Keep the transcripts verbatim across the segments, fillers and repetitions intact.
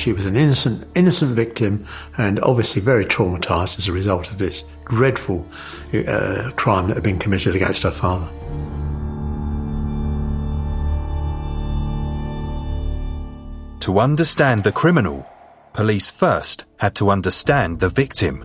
She was an innocent, innocent victim and obviously very traumatised as a result of this dreadful uh, crime that had been committed against her father. To understand the criminal, police first had to understand the victim.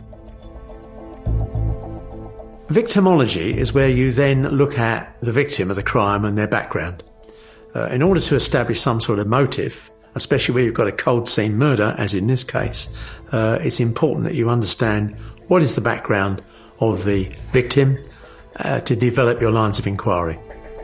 Victimology is where you then look at the victim of the crime and their background. Uh, in order to establish some sort of motive, especially where you've got a cold scene murder, as in this case, uh, it's important that you understand what is the background of the victim uh, to develop your lines of inquiry.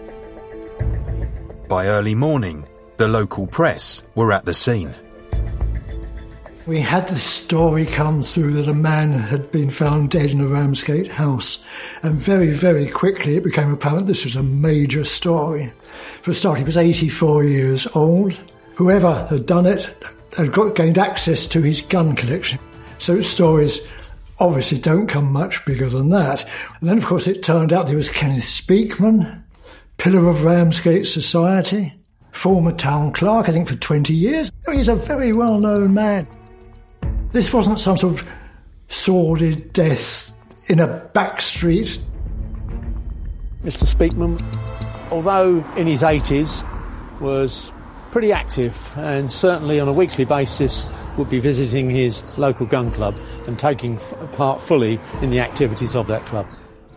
By early morning, the local press were at the scene. We had the story come through that a man had been found dead in a Ramsgate house, and very, very quickly it became apparent this was a major story. For a start, he was eighty-four years old. Whoever had done it had got, gained access to his gun collection. So stories obviously don't come much bigger than that. And then, of course, it turned out there was Kenneth Speakman, pillar of Ramsgate society, former town clerk, I think, for twenty years. He's a very well-known man. This wasn't some sort of sordid death in a back street. Mister Speakman, although in his eighties, was pretty active and certainly on a weekly basis would be visiting his local gun club and taking part fully in the activities of that club.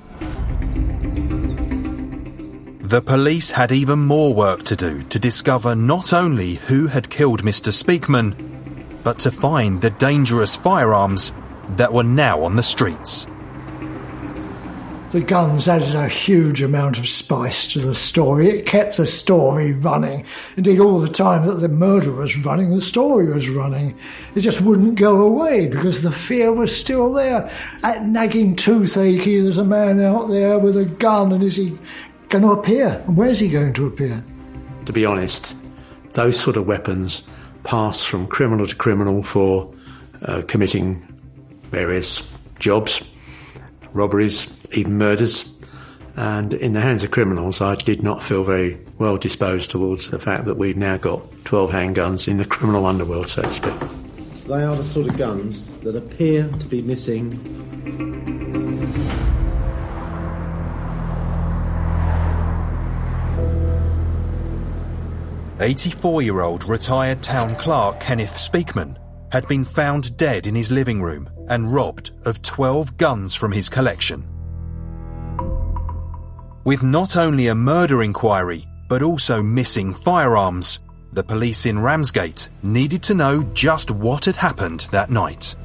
The police had even more work to do to discover not only who had killed Mister Speakman, but to find the dangerous firearms that were now on the streets. The guns added a huge amount of spice to the story. It kept the story running. Indeed, all the time that the murder was running, the story was running. It just wouldn't go away because the fear was still there. That nagging toothache, there's a man out there with a gun, and is he going to appear? And where's he going to appear? To be honest, those sort of weapons pass from criminal to criminal for uh, committing various jobs, robberies, even murders. And in the hands of criminals, I did not feel very well disposed towards the fact that we've now got twelve handguns in the criminal underworld, so to speak. They are the sort of guns that appear to be missing. eighty-four-year-old retired town clerk Kenneth Speakman had been found dead in his living room and robbed of twelve guns from his collection. With not only a murder inquiry, but also missing firearms, the police in Ramsgate needed to know just what had happened that night.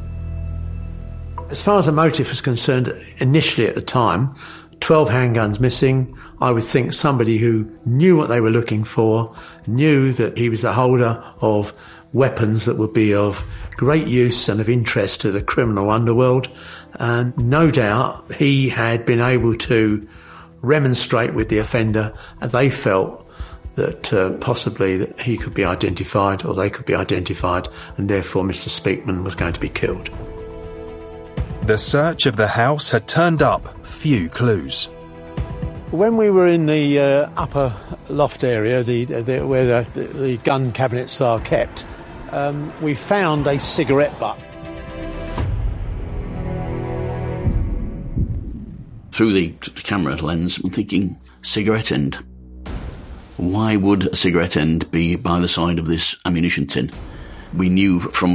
As far as the motive was concerned, initially at the time, twelve handguns missing, I would think somebody who knew what they were looking for, knew that he was the holder of weapons that would be of great use and of interest to the criminal underworld, and no doubt he had been able to remonstrate with the offender, and they felt that uh, possibly that he could be identified or they could be identified, and therefore Mister Speakman was going to be killed. The search of the house had turned up few clues. When we were in the uh, upper loft area, the, the, where the, the gun cabinets are kept, um, we found a cigarette butt. Through the, the camera lens, I'm thinking, cigarette end. Why would a cigarette end be by the side of this ammunition tin? We knew from